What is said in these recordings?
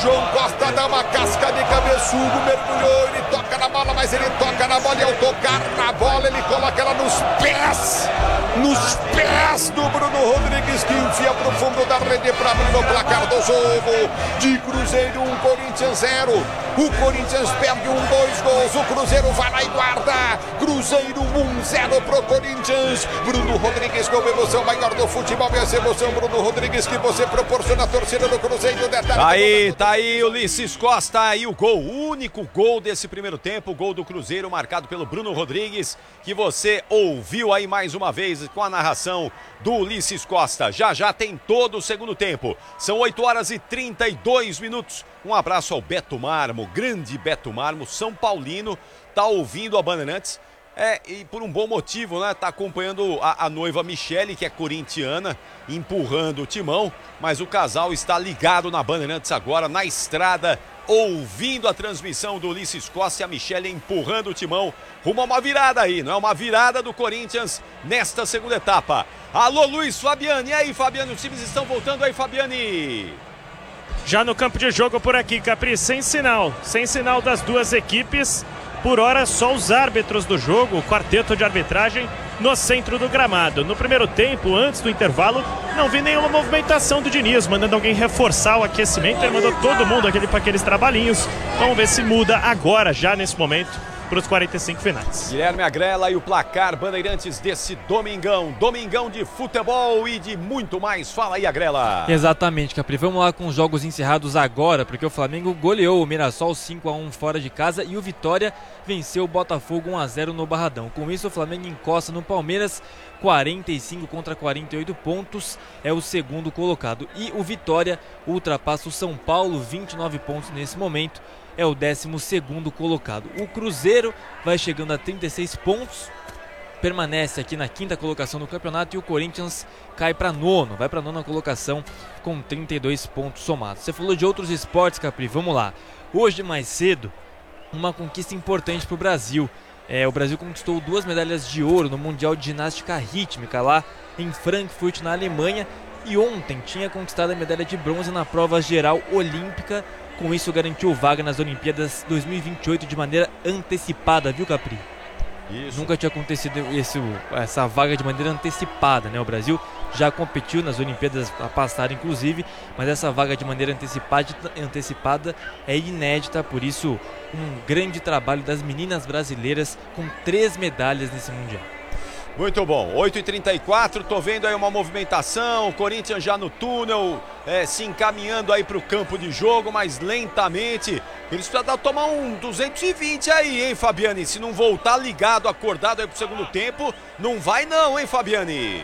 João Costa dá uma casca de cabeçudo, mergulhou, ele toca na bola, mas ele toca na bola e ao tocar na bola ele coloca ela nos pés do Bruno Rodrigues, que enfia pro fundo da rede para abrir o placar do jogo. De Cruzeiro 1, Corinthians 0. O Corinthians perde 2 gols, o Cruzeiro vai lá e guarda. Cruzeiro 1-0 pro Corinthians. Bruno Rodrigues com a emoção maior do futebol, e essa emoção, Bruno Rodrigues, que você proporciona à torcida do Cruzeiro. Tá aí Ulisses Costa, aí o gol, o único gol desse primeiro tempo, o gol do Cruzeiro marcado pelo Bruno Rodrigues, que você ouviu aí mais uma vez com a narração do Ulisses Costa. Já tem todo o segundo tempo, são 8h32. Um abraço ao Beto Marmo, grande Beto Marmo, São Paulino, tá ouvindo a Bandeirantes. E por um bom motivo, né? Tá acompanhando a noiva Michele, que é corintiana, empurrando o timão, mas o casal está ligado na Bandeirantes agora, na estrada, ouvindo a transmissão do Ulisses Costa e a Michele empurrando o timão rumo a uma virada aí, não é? Uma virada do Corinthians nesta segunda etapa. Alô, Luiz Fabiani, e aí, Fabiani, os times estão voltando aí, Fabiani? Já no campo de jogo por aqui, Capri, sem sinal das duas equipes. Por hora, só os árbitros do jogo, o quarteto de arbitragem, no centro do gramado. No primeiro tempo, antes do intervalo, não vi nenhuma movimentação do Diniz, mandando alguém reforçar o aquecimento. Ele mandou todo mundo para aqueles trabalhinhos. Vamos ver se muda agora, já nesse momento, para os 45 finais. Guilherme Agrela e o placar Bandeirantes desse domingão de futebol e de muito mais. Fala aí, Agrela. Exatamente, Capri. Vamos lá com os jogos encerrados agora, porque o Flamengo goleou o Mirassol 5-1 fora de casa e o Vitória venceu o Botafogo 1-0 no Barradão. Com isso, o Flamengo encosta no Palmeiras, 45 contra 48 pontos, é o segundo colocado. E o Vitória ultrapassa o São Paulo, 29 pontos nesse momento, é o 12º colocado. O Cruzeiro vai chegando a 36 pontos, permanece aqui na 5ª colocação do campeonato, e o Corinthians cai para nono, vai para a 9ª colocação com 32 pontos somados. Você falou de outros esportes, Capri, vamos lá. Hoje mais cedo, uma conquista importante para o Brasil. O Brasil conquistou 2 medalhas de ouro no Mundial de Ginástica Rítmica lá em Frankfurt, na Alemanha, e ontem tinha conquistado a medalha de bronze na prova geral olímpica. Com isso, garantiu vaga nas Olimpíadas 2028 de maneira antecipada, viu, Capri? Isso. Nunca tinha acontecido essa vaga de maneira antecipada, né? O Brasil já competiu nas Olimpíadas a passar, inclusive, mas essa vaga de maneira antecipada é inédita, por isso um grande trabalho das meninas brasileiras com 3 medalhas nesse Mundial. Muito bom, 8h34, tô vendo aí uma movimentação, o Corinthians já no túnel, se encaminhando aí pro campo de jogo, mas lentamente. Eles precisam tomar um 220 aí, hein, Fabiani? Se não voltar ligado, acordado aí pro segundo tempo, não vai não, hein, Fabiani?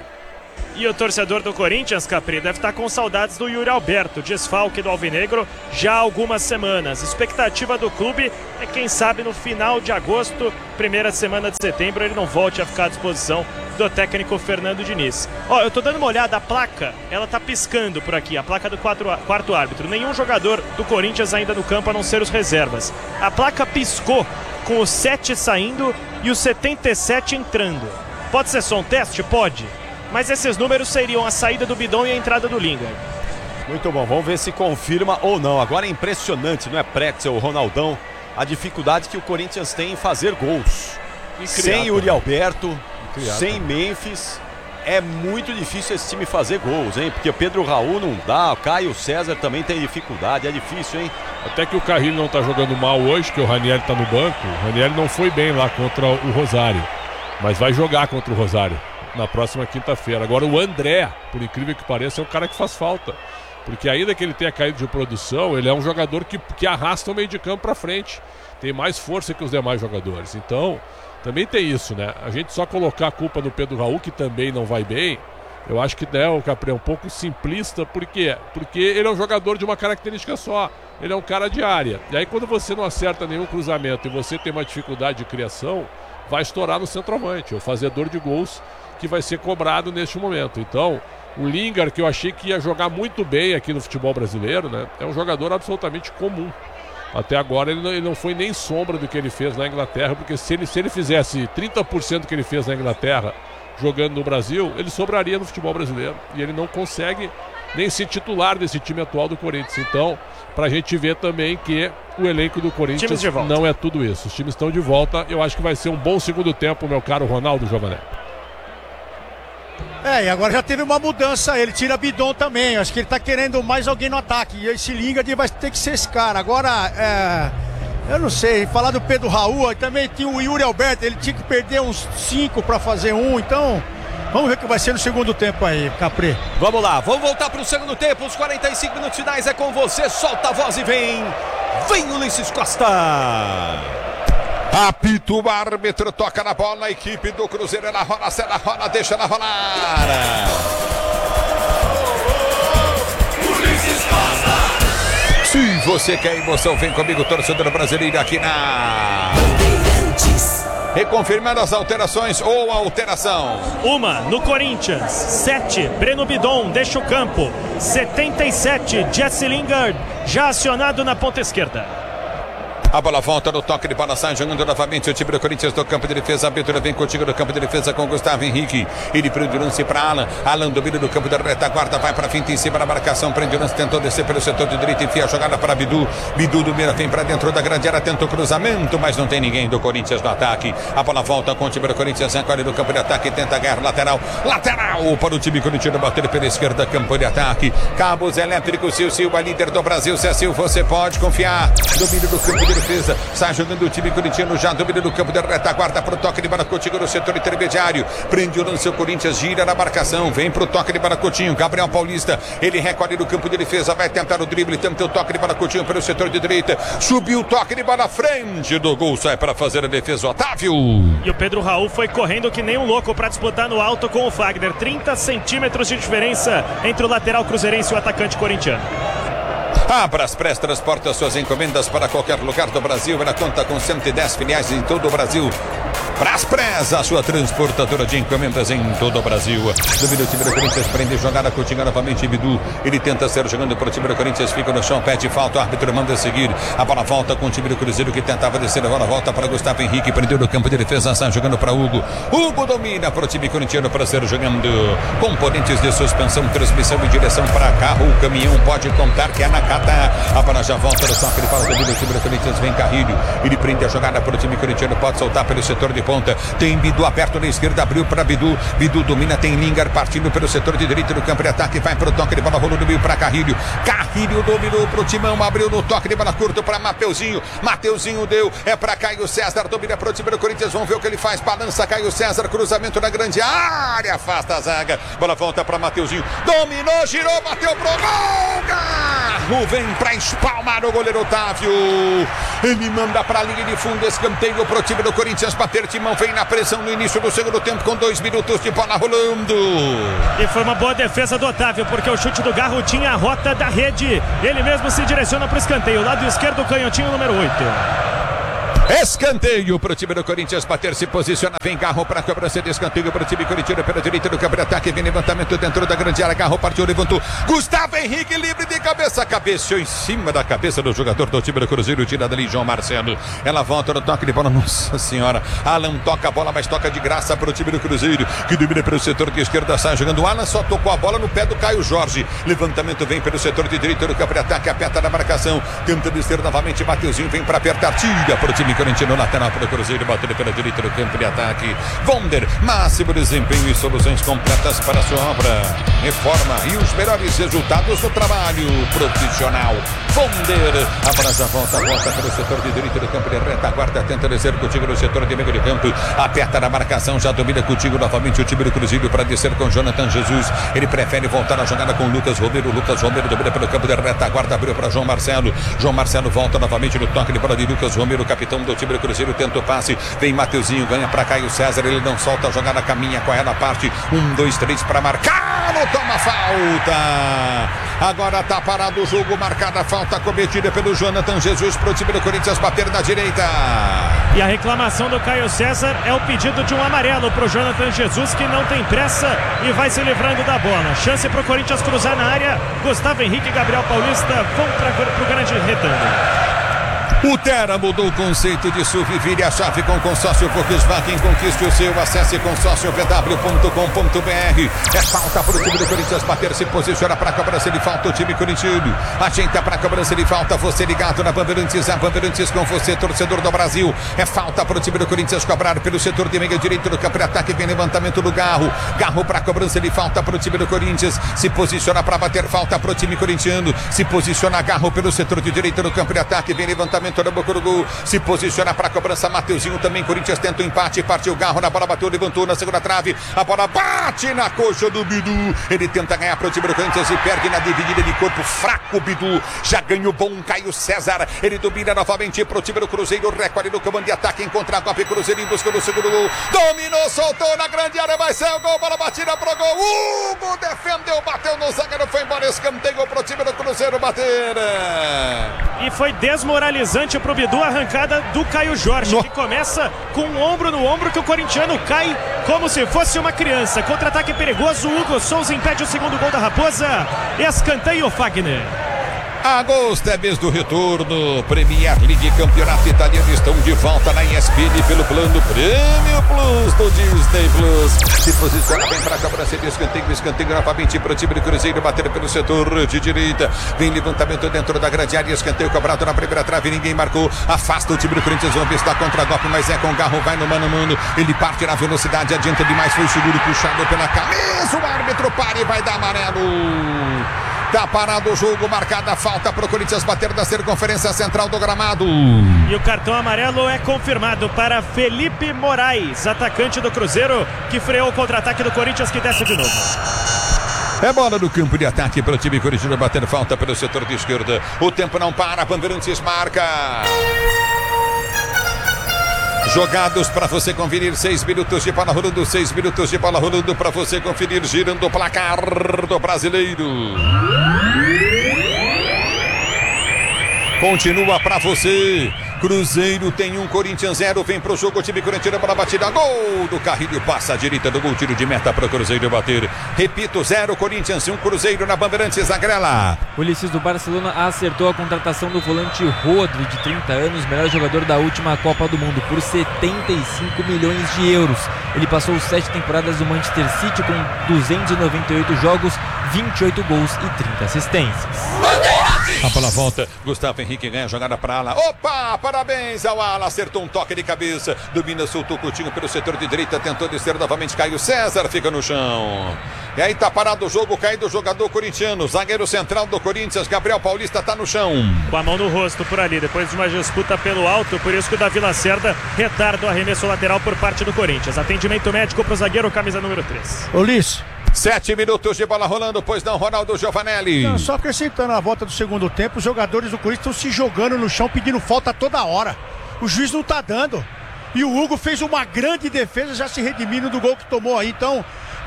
E o torcedor do Corinthians, Capri, deve estar com saudades do Yuri Alberto, desfalque do Alvinegro já há algumas semanas. Expectativa do clube é, quem sabe, no final de agosto, primeira semana de setembro, ele não volte a ficar à disposição do técnico Fernando Diniz. Eu tô dando uma olhada, a placa, ela tá piscando por aqui, a placa do quarto árbitro. Nenhum jogador do Corinthians ainda no campo, a não ser os reservas. A placa piscou com o 7 saindo e o 77 entrando. Pode ser só um teste? Pode. Mas esses números seriam a saída do Bidon e a entrada do Lingard. Muito bom, vamos ver se confirma ou não. Agora é impressionante, não é, Pretzel, Ronaldão, a dificuldade que o Corinthians tem em fazer gols. Sem Yuri Alberto, sem Memphis, é muito difícil esse time fazer gols, hein? Porque o Pedro Raul não dá, o Caio César também tem dificuldade, é difícil, hein? Até que o Carrilho não tá jogando mal hoje, que o Ranieri tá no banco. O Ranieri não foi bem lá contra o Rosário, mas vai jogar contra o Rosário na próxima quinta-feira. Agora o André, por incrível que pareça, é um cara que faz falta, porque ainda que ele tenha caído de produção, ele é um jogador que arrasta o meio de campo para frente, tem mais força que os demais jogadores. Então também tem isso, né? A gente só colocar a culpa no Pedro Raul, que também não vai bem, eu acho que o Capri é um pouco simplista. Por quê? Porque ele é um jogador de uma característica só, ele é um cara de área, e aí quando você não acerta nenhum cruzamento e você tem uma dificuldade de criação, vai estourar no centroavante, o fazedor de gols, que vai ser cobrado neste momento. Então, o Lingard, que eu achei que ia jogar muito bem aqui no futebol brasileiro, né, é um jogador absolutamente comum. Até agora ele não foi nem sombra do que ele fez na Inglaterra, porque se ele fizesse 30% do que ele fez na Inglaterra jogando no Brasil, ele sobraria no futebol brasileiro. E ele não consegue nem ser titular desse time atual do Corinthians. Então, pra gente ver também que o elenco do Corinthians não é tudo isso. Os times estão de volta. Eu acho que vai ser um bom segundo tempo, meu caro Ronaldo Giovanelli. E agora já teve uma mudança, ele tira Bidon também, acho que ele tá querendo mais alguém no ataque, e esse Lingard vai ter que ser esse cara. Agora, eu não sei, falar do Pedro Raul, também tinha o Yuri Alberto, ele tinha que perder uns 5 para fazer 1, então vamos ver o que vai ser no segundo tempo aí, Capri. Vamos lá, vamos voltar pro segundo tempo, os 45 minutos finais é com você, solta a voz e vem Ulisses Costa. Apita o árbitro, toca na bola, a equipe do Cruzeiro, ela rola, deixa ela rolar. Se você quer emoção, vem comigo, torcedor brasileiro, aqui na reconfirmando as alterações ou a alteração. Uma no Corinthians, 7, Breno Bidon deixa o campo, 77, Jesse Lingard já acionado na ponta esquerda. A bola volta no toque de bola, sai jogando novamente o time do Corinthians do campo de defesa. A abertura vem contigo no campo de defesa com Gustavo Henrique. Ele prende o lance para Alan. Alan domina no campo da retaguarda, vai para finta em cima da marcação. Prende o lance, tentou descer pelo setor de direita, enfia a jogada para Bidu. Bidu domina, vem para dentro da grande área, tentou cruzamento, mas não tem ninguém do Corinthians no ataque. A bola volta com o time do Corinthians, recolhe no campo de ataque, tenta a guerra lateral para o time corintiano bater pela esquerda, campo de ataque. Cabos elétricos, Silva, líder do Brasil. Cecil, você pode confiar. Domínio do campo de defesa, sai jogando o time corintiano, já domina no campo da retaguarda para o toque de Baracotinho no setor intermediário, prende o lance, o Corinthians gira na marcação, vem para o toque de Baracotinho, Gabriel Paulista, ele recolhe no campo de defesa, vai tentar o drible, tenta o toque de Baracotinho pelo setor de direita, subiu o toque de bola, frente do gol, sai para fazer a defesa, Otávio. E o Pedro Raul foi correndo que nem um louco para disputar no alto com o Fagner, 30 centímetros de diferença entre o lateral cruzeirense e o atacante corintiano. A Braspress transporta suas encomendas para qualquer lugar do Brasil. Ela conta com 110 filiais em todo o Brasil. Braspress, a sua transportadora de encomendas em todo o Brasil. Domina o time do Corinthians, prende jogada, Coutinho novamente, Bidu. Ele tenta ser jogando para o time do Corinthians, fica no chão, pede falta, o árbitro manda seguir. A bola volta com o time do Cruzeiro que tentava descer, a bola volta para Gustavo Henrique, prendeu no campo de defesa, sai jogando para Hugo. Hugo domina para o time corintiano para ser jogando. Componentes de suspensão, transmissão e direção para carro, o caminhão pode contar que é na Cata. A bola já volta no toque, ele fala também do time do Corinthians, vem Carrilho. Ele prende a jogada para o time corintiano, pode soltar pelo setor de ponta. Tem Bidu aberto na esquerda, abriu para Bidu. Bidu domina, tem Lingard partindo pelo setor de direita no campo de ataque, vai para o toque de bola, rolou no meio para Carrilho. Carrilho dominou para o Timão, abriu no toque de bola curto para Mateuzinho. Mateuzinho deu, é para Caio César, domina para o time do Corinthians, vamos ver o que ele faz. Balança Caio César, cruzamento na grande área, afasta a zaga. Bola volta para Mateuzinho, dominou, girou, bateu pro gol. Garro vem para espalmar o goleiro Otávio. Ele manda para a linha de fundo, escanteio para o time do Corinthians bater. Timão vem na pressão no início do segundo tempo com 2 minutos de bola rolando. E foi uma boa defesa do Otávio, porque o chute do Garro tinha a rota da rede. Ele mesmo se direciona para o escanteio, lado esquerdo, canhotinho número 8. Escanteio para o time do Corinthians bater, se posiciona, vem Garro para a cobrança de escanteio para o time corintiano pela direita do campo de ataque, vem levantamento dentro da grande área, Garro partiu, levantou, Gustavo Henrique livre de cabeça, cabeceou em cima da cabeça do jogador do time do Cruzeiro, tira dali João Marcelo, ela volta no toque de bola, nossa senhora, Alan toca a bola, mas toca de graça para o time do Cruzeiro, que domina pelo setor de esquerda, sai jogando, Alan só tocou a bola no pé do Caio Jorge, levantamento vem pelo setor de direita do campo de ataque, aperta na marcação, tenta descer novamente, Mateuzinho vem para apertar, tira para o time corintiano, lateral para o Cruzeiro, batendo pela direita do campo de ataque. Vonder, máximo desempenho e soluções completas para a sua obra. Reforma e os melhores resultados do trabalho profissional. Vonder, a brasa volta para o setor de direita do campo de retaguarda, tenta descer contigo no setor de meio de campo, aperta na marcação, já domina contigo novamente o time do Cruzeiro para descer com Jonathan Jesus. Ele prefere voltar a jogada com Lucas Romero domina pelo campo de retaguarda, abriu para João Marcelo. João Marcelo volta novamente no toque de bola de Lucas Romero, capitão do time do Cruzeiro, tenta o passe, vem Mateuzinho, ganha para Caio César, ele não solta a jogada, caminha com ela, parte 1, 2, 3 para marcar, não toma falta. Agora tá parado o jogo, marcada a falta cometida pelo Jonathan Jesus para o time do Corinthians bater na direita. E a reclamação do Caio César é o pedido de um amarelo para o Jonathan Jesus, que não tem pressa e vai se livrando da bola. Chance para o Corinthians cruzar na área. Gustavo Henrique e Gabriel Paulista vão para o grande retângulo. O Terra mudou o conceito de SUV, vire a chave com consórcio Volkswagen, conquiste o seu, acesse consórciovw.com.br. É falta para o time do Corinthians bater, se posiciona para a cobrança de falta o time corintiano. Ajeita para a cobrança de falta, você ligado na Bandeirantes, a Bandeirantes com você, torcedor do Brasil. É falta para o time do Corinthians cobrar pelo setor de meio direito do campo de ataque, vem levantamento do Garro. Garro para a cobrança de falta para o time do Corinthians, se posiciona para bater falta para o time corintiano, se posiciona Garro pelo setor de direito do campo de ataque, vem levantamento da boca do gol, se posiciona para a cobrança Mateuzinho também, Corinthians tenta o empate, partiu Garro na bola, bateu, levantou na segunda trave, a bola bate na coxa do Bidu, ele tenta ganhar para o time do Corinthians e perde na dividida de corpo, fraco Bidu, já ganhou bom Caio César, ele domina novamente para o time do Cruzeiro, recorde no comando de ataque, encontra a golpe, Cruzeiro em busca do segundo gol, dominou, soltou na grande área, vai ser o gol, bola batida pro gol, Hugo defendeu, bateu no zagueiro, foi embora, escanteio pro time do Cruzeiro bater. E foi desmoralizante pro Bidu a arrancada do Caio Jorge, que começa com um ombro no ombro, que o corintiano cai como se fosse uma criança. Contra-ataque perigoso, Hugo Souza impede o segundo gol da Raposa. Escanteio Fagner. Agosto é mês do retorno, Premier League, Campeonato Italiano estão de volta na ESPN pelo plano Prêmio Plus do Disney Plus. Se posiciona bem para a cobrança de escanteio novamente para o time do Cruzeiro, bater pelo setor de direita, vem levantamento dentro da grande área, escanteio cobrado na primeira trave, ninguém marcou, afasta o time do Corinthians, vamos ver se está contra golpe, mas é com o Garro, vai no mano a mano, ele parte na velocidade, adianta demais, foi seguro, puxado pela camisa, o árbitro para e vai dar amarelo. Tá parado o jogo, marcada a falta para o Corinthians bater da circunferência central do gramado. E o cartão amarelo é confirmado para Felipe Moraes, atacante do Cruzeiro, que freou o contra-ataque do Corinthians, que desce de novo. É bola no campo de ataque para o time corintiano bater falta pelo setor de esquerda. O tempo não para, Bandeirantes marca. Jogados para você conferir, 6 minutos de bola rolando, 6 minutos de bola rolando para você conferir, girando o placar do Brasileiro. Continua para você. Cruzeiro tem 1, Corinthians 0, vem pro jogo o time corintiano para a batida, gol do Carrilho, passa a direita do gol, tiro de meta para o Cruzeiro bater. Repito, 0, Corinthians 1, Cruzeiro na Bandeirantes, Agrela. O Ulisses do Barcelona acertou a contratação do volante Rodri, de 30 anos, melhor jogador da última Copa do Mundo, por 75 milhões de euros. Ele passou 7 temporadas no Manchester City com 298 jogos, 28 gols e 30 assistências. A bola volta, Gustavo Henrique ganha a jogada para ala. Opa, parabéns ao ala, acertou um toque de cabeça, domina, soltou o Coutinho pelo setor de direita, tentou descer novamente, Caio César fica no chão. E aí tá parado o jogo, caindo o jogador corintiano, zagueiro central do Corinthians, Gabriel Paulista tá no chão. Com a mão no rosto por ali, depois de uma disputa pelo alto, por isso que o Davi Lacerda retarda o arremesso lateral por parte do Corinthians. Atendimento médico pro zagueiro, camisa número 3. Ulisses. 7 minutos de bola rolando, pois não, Ronaldo Giovanelli. Não, só acrescentando a volta do segundo tempo, os jogadores do Corinthians estão se jogando no chão, pedindo falta toda hora. O juiz não tá dando. E o Hugo fez uma grande defesa, já se redimindo do gol que tomou aí. Então,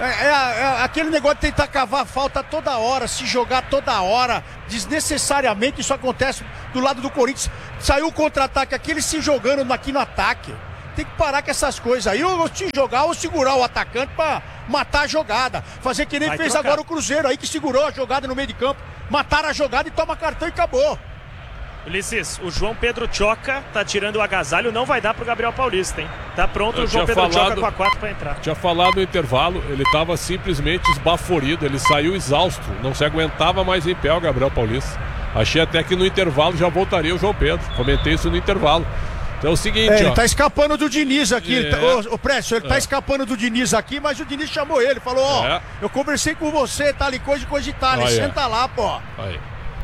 é aquele negócio de tentar cavar falta toda hora, se jogar toda hora, desnecessariamente. Isso acontece do lado do Corinthians. Saiu o contra-ataque aqui, eles se jogando aqui no ataque. Tem que parar com essas coisas aí, ou se jogar ou segurar o atacante pra matar a jogada. Fazer que nem fez trocar. Agora o Cruzeiro aí, que segurou a jogada no meio de campo. Mataram a jogada e toma cartão e acabou. Ulisses, o João Pedro Choca tá tirando o agasalho, não vai dar pro Gabriel Paulista, hein? Tá pronto o João Pedro Choca com a 4 pra entrar. Tinha falado no intervalo, ele tava simplesmente esbaforido, ele saiu exausto, não se aguentava mais em pé o Gabriel Paulista. Achei até que no intervalo já voltaria o João Pedro, comentei isso no intervalo. Então é o seguinte, ele tá escapando do Diniz aqui, o Précio, ele tá escapando do Diniz aqui, mas o Diniz chamou ele, falou, eu conversei com você, tal e coisa e tal, senta lá, pô. Aí.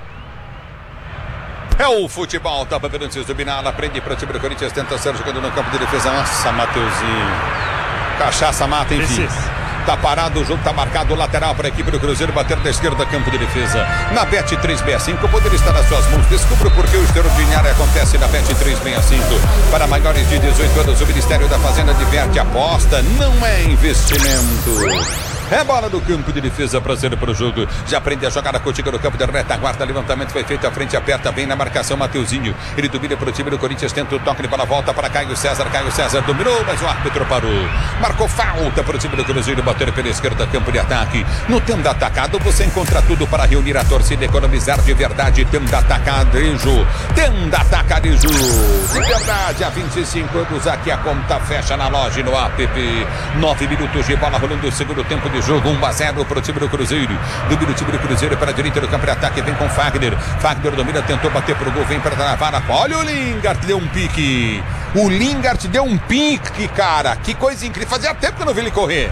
É o futebol, tá Bandeirantes dominar, prende para o time do Corinthians, tenta ser jogando no campo de defesa, nossa, Mateuzinho, cachaça mata, enfim. Tá parado o jogo, tá marcado o lateral para a equipe do Cruzeiro bater da esquerda, campo de defesa. Na Bet365 poder estar nas suas mãos. Descubra por que o extraordinário acontece na Bet365. Para maiores de 18 anos, o Ministério da Fazenda diverte, aposta, não é investimento. É bola do campo de defesa para ser pro jogo. Já aprende a jogar a cotiga no campo de retaguarda. Levantamento foi feito à frente, aperta bem na marcação. Mateuzinho, ele domina pro time do Corinthians. Tenta o toque de bola, volta para Caio César. Caio César dominou, mas o árbitro parou. Marcou falta pro time do Cruzeiro. Bater pela esquerda, campo de ataque. No Tenda Atacado você encontra tudo para reunir a torcida, economizar de verdade. Tenda Atacadejo. Tenda Atacadejo. De verdade, há 25 anos aqui a conta fecha na loja e no app. 9 minutos de bola rolando o segundo tempo de jogo, 1-0 para o time do Cruzeiro. Domina o time do Cruzeiro para a direita do campo de ataque, vem com Fagner. Fagner domina, tentou bater pro gol, vem para travar. Olha o Lingard, deu um pique. O Lingard deu um pique, cara. Que coisa incrível. Fazia tempo que eu não vi ele correr.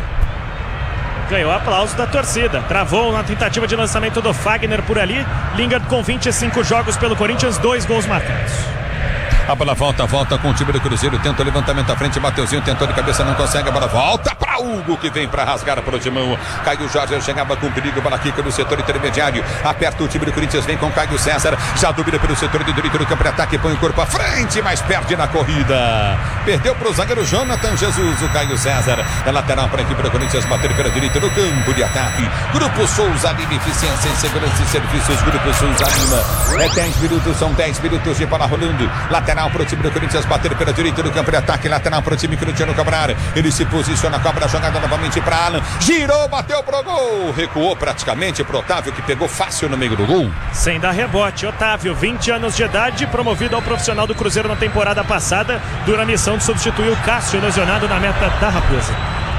Ganhou aplauso da torcida. Travou na tentativa de lançamento do Fagner por ali. Lingard com 25 jogos pelo Corinthians, 2 gols marcados. A bola volta com o time do Cruzeiro. Tenta o levantamento à frente. Mateuzinho tentou de cabeça, não consegue. A bola volta para Hugo, que vem para rasgar para o timão. Caio Jorge chegava com perigo. Bola quica no setor intermediário. Aperta o time do Corinthians. Vem com Caio César. Já domina pelo setor de direito do campo de ataque. Põe o corpo à frente, mas perde na corrida. Perdeu para o zagueiro Jonathan Jesus. O Caio César é lateral para a equipe do Corinthians. Bater pela direita no campo de ataque. Grupo Souza Lima, eficiência em segurança e serviços. Grupo Souza Lima. É 10 minutos, são 10 minutos de bola rolando. Lateral para o time do Corinthians, bater pela direita do campo de ataque, lateral para o time Cristiano Cabral. Ele se posiciona, cobra a jogada novamente para Alan, girou, bateu pro gol, recuou praticamente pro Otávio, que pegou fácil no meio do gol. Sem dar rebote, Otávio, 20 anos de idade, promovido ao profissional do Cruzeiro na temporada passada, dura a missão de substituir o Cássio, lesionado na meta da Raposa.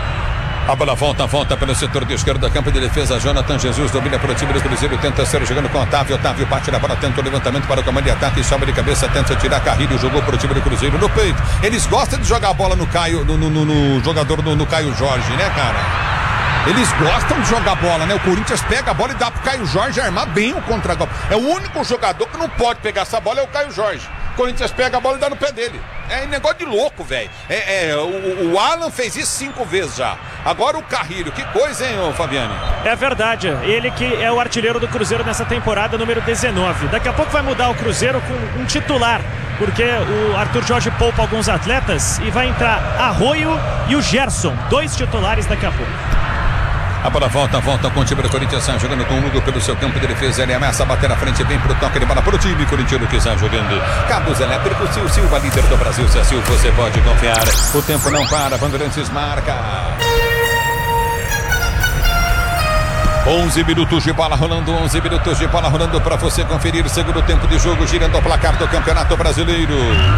A bola volta pelo setor de esquerda, campo de defesa. Jonathan Jesus domina para o time do Cruzeiro, tenta ser jogando com Otávio. Otávio bate na bola, tenta o levantamento para o comando de ataque, sobe de cabeça, tenta tirar Carrilho, jogou para o time do Cruzeiro no peito. Eles gostam de jogar a bola no Caio, no jogador, no Caio Jorge, né, cara? Eles gostam de jogar bola, né? O Corinthians pega a bola e dá pro Caio Jorge armar bem o contra-golpe. É o único jogador que não pode pegar essa bola, é o Caio Jorge. O Corinthians pega a bola e dá no pé dele. É negócio de louco, velho. O Alan fez isso 5 vezes já. Agora o Carrilho, que coisa, hein, Fabiane? É verdade, ele que é o artilheiro do Cruzeiro nessa temporada, número 19. Daqui a pouco vai mudar o Cruzeiro com um titular, porque o Arthur Jorge poupa alguns atletas e vai entrar Arroio e o Gerson, 2 titulares daqui a pouco. A bola volta com o time do Corinthians, sai jogando com o Hugo pelo seu campo de defesa. Ele ameaça a bater na frente, vem pro toque de bola pro time corintiano que está jogando. Cabos elétricos, Silva, líder do Brasil. Sil, você pode confiar. O tempo não para, Bandeirantes marca. 11 minutos de bola rolando, 11 minutos de bola rolando para você conferir. Segundo tempo de jogo, girando o placar do Campeonato Brasileiro.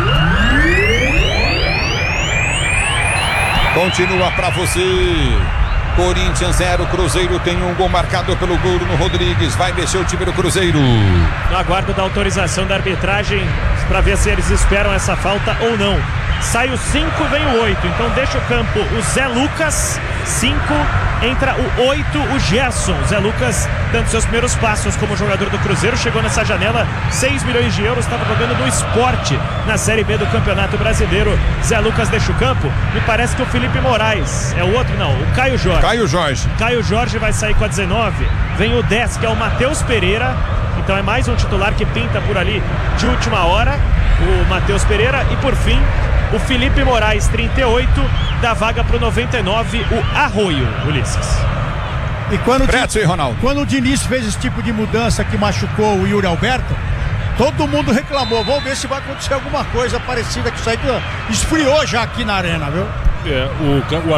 Continua para você. Corinthians 0, Cruzeiro tem um gol marcado pelo Bruno Rodrigues. Vai mexer o time do Cruzeiro. No aguardo da autorização da arbitragem para ver se eles esperam essa falta ou não. Sai o 5, vem o 8. Então deixa o campo o Zé Lucas, 5. Entra o 8, o Gerson. Zé Lucas dando seus primeiros passos como jogador do Cruzeiro. Chegou nessa janela, 6 milhões de euros. Estava jogando no Sport na Série B do Campeonato Brasileiro. Zé Lucas deixa o campo. Me parece que o Felipe Moraes é o outro, não, o Caio Jorge. Caio Jorge vai sair com a 19. Vem o 10, que é o Matheus Pereira. Então é mais um titular que pinta por ali de última hora, o Matheus Pereira. E por fim, o Felipe Moraes, 38, dá vaga para o 99, o Arroio, Ulisses. E quando o Diniz fez esse tipo de mudança que machucou o Yuri Alberto, todo mundo reclamou. Vamos ver se vai acontecer alguma coisa parecida com isso aí. Esfriou já aqui na arena, viu? O